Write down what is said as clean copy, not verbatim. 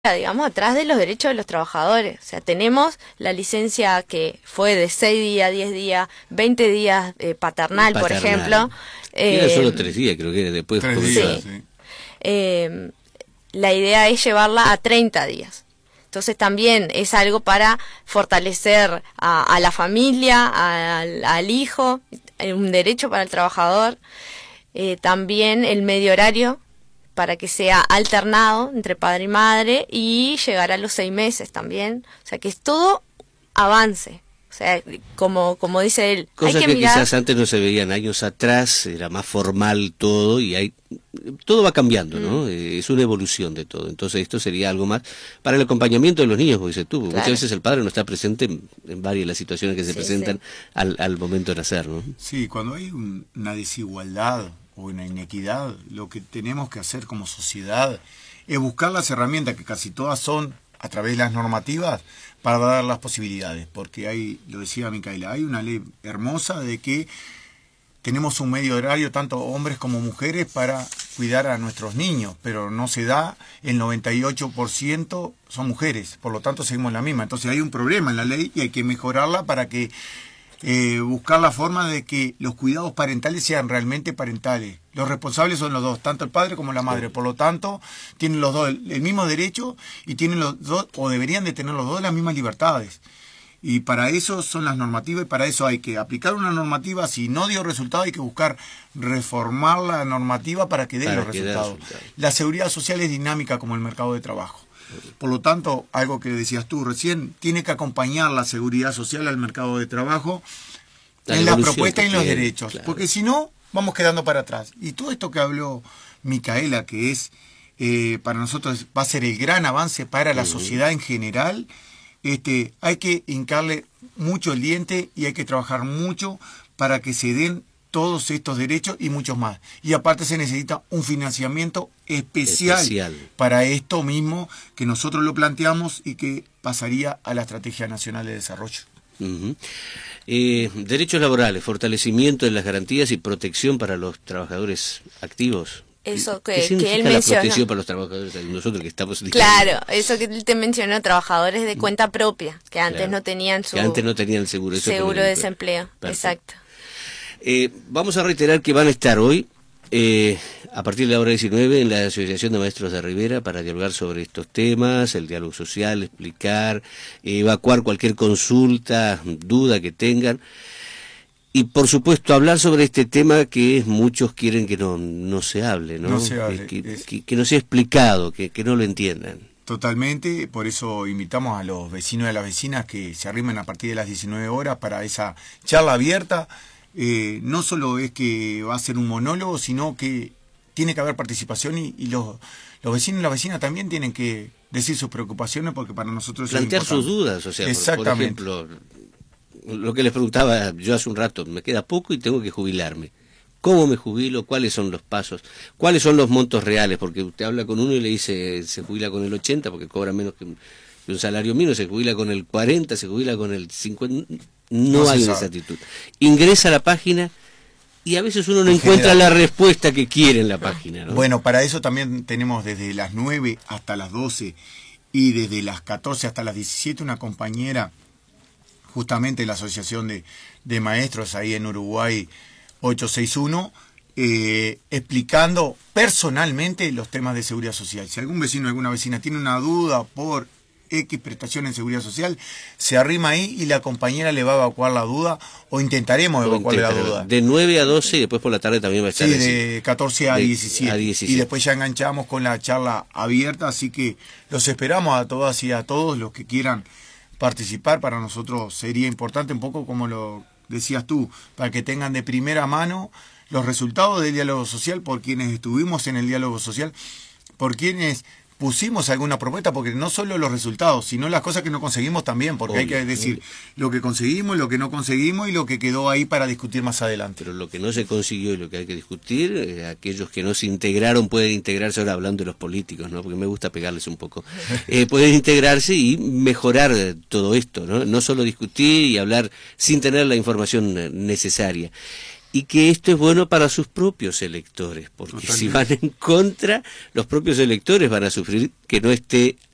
digamos, atrás de los derechos de los trabajadores. O sea, tenemos la licencia que fue de 6 días, 10 días, 20 días paternal, por ejemplo. Era solo 3 días, creo que después. 3 días, sí. La idea es llevarla a 30 días. Entonces también es algo para fortalecer a la familia, al hijo, un derecho para el trabajador. También el medio horario, para que sea alternado entre padre y madre, y llegar a los 6 meses también. O sea, que es todo avance. O sea, como dice él, cosas hay que que mirar... quizás antes no se veían años atrás, era más formal todo, y todo va cambiando, ¿no? Es una evolución de todo. Entonces esto sería algo más para el acompañamiento de los niños, como dices tú. Claro. Muchas veces el padre no está presente en varias de las situaciones que se presentan al momento de nacer, ¿no? Sí, cuando hay una desigualdad o una inequidad, lo que tenemos que hacer como sociedad es buscar las herramientas, que casi todas son a través de las normativas, para dar las posibilidades, porque hay, lo decía Micaela, hay una ley hermosa de que tenemos un medio horario, tanto hombres como mujeres, para cuidar a nuestros niños, pero no se da, el 98% son mujeres, por lo tanto seguimos la misma. Entonces hay un problema en la ley y hay que mejorarla para que buscar la forma de que los cuidados parentales sean realmente parentales. Los responsables son los dos, tanto el padre como la madre. Por lo tanto, tienen los dos el mismo derecho y tienen los dos, o deberían de tener los dos, las mismas libertades. Y para eso son las normativas, y para eso hay que aplicar una normativa. Si no dio resultado, hay que buscar reformar la normativa para que dé los resultados. La seguridad social es dinámica como el mercado de trabajo. Por lo tanto, algo que decías tú recién, tiene que acompañar la seguridad social al mercado de trabajo en la propuesta y en los derechos. Claro. Porque si no, vamos quedando para atrás. Y todo esto que habló Micaela, que es para nosotros va a ser el gran avance para la sociedad en general, hay que hincarle mucho el diente y hay que trabajar mucho para que se den todos estos derechos y muchos más. Y aparte se necesita un financiamiento especial para esto mismo, que nosotros lo planteamos y que pasaría a la Estrategia Nacional de Desarrollo. Derechos laborales, fortalecimiento de las garantías y protección para los trabajadores activos. Eso ¿Qué significa él la mencionó? Protección para los trabajadores, nosotros que estamos diciendo? Claro, eso que él te mencionó, trabajadores de cuenta propia, que antes no tenían que antes no tenían seguro de desempleo. Exacto. Vamos a reiterar que van a estar hoy, a partir de la hora 19, en la Asociación de Maestros de Rivera, para dialogar sobre estos temas, el diálogo social, explicar, evacuar cualquier consulta, duda que tengan. Y por supuesto hablar sobre este tema que muchos quieren que no se hable, ¿no? No se hable. Que no sea explicado, que no lo entiendan. Totalmente, por eso invitamos a los vecinos y a las vecinas que se arrimen a partir de las 19 horas para esa charla abierta. No solo es que va a ser un monólogo, sino que tiene que haber participación y los vecinos y las vecinas también tienen que decir sus preocupaciones, porque para nosotros es plantear importante. Sus dudas, o sea, exactamente. por ejemplo, lo que les preguntaba yo hace un rato, me queda poco y tengo que jubilarme. ¿Cómo me jubilo? ¿Cuáles son los pasos? ¿Cuáles son los montos reales? Porque usted habla con uno y le dice, se jubila con el 80 porque cobra menos que un salario mínimo, se jubila con el 40, se jubila con el 50, no hay esa actitud. Ingresa a la página y a veces uno no encuentra la respuesta que quiere en la página, ¿no? Bueno, para eso también tenemos desde las 9 hasta las 12 y desde las 14 hasta las 17 una compañera justamente en la Asociación de Maestros ahí en Uruguay 861, explicando personalmente los temas de seguridad social. Si algún vecino o alguna vecina tiene una duda por X prestación en seguridad social, se arrima ahí y la compañera le va a evacuar la duda, o intentaremos evacuarle la duda. De 9 a 12 y después por la tarde también va a estar. Sí, de 14 a 17. Y después ya enganchamos con la charla abierta, así que los esperamos a todas y a todos los que quieran participar. Para nosotros sería importante, un poco como lo decías tú, para que tengan de primera mano los resultados del diálogo social, por quienes estuvimos en el diálogo social, por quienes pusimos alguna propuesta, porque no solo los resultados, sino las cosas que no conseguimos también, porque hay que decir lo que conseguimos, lo que no conseguimos y lo que quedó ahí para discutir más adelante. Pero lo que no se consiguió y lo que hay que discutir, aquellos que no se integraron pueden integrarse, ahora hablando de los políticos, ¿no? Porque me gusta pegarles un poco, pueden integrarse y mejorar todo esto, ¿no? No solo discutir y hablar sin tener la información necesaria. Y que esto es bueno para sus propios electores, porque si van en contra, los propios electores van a sufrir que no esté